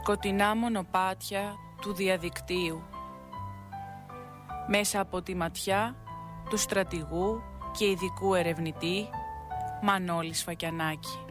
σκοτεινά μονοπάτια του διαδικτύου, μέσα από τη ματιά του στρατηγού και ειδικού ερευνητή Μανώλη Σφακιανάκη.